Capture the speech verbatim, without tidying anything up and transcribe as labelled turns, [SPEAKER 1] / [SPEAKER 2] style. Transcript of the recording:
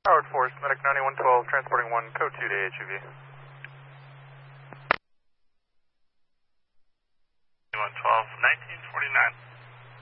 [SPEAKER 1] Howard Force, Medic ninety-one twelve, transporting one, code two to H U V.
[SPEAKER 2] ninety-one twelve, nineteen forty-nine.